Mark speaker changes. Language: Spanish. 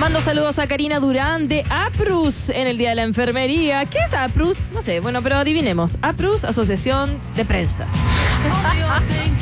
Speaker 1: Mando saludos a Karina Durán de APRUS en el Día de la Enfermería. ¿Qué es APRUS? No sé, bueno, pero adivinemos. APRUS, Asociación de Prensa.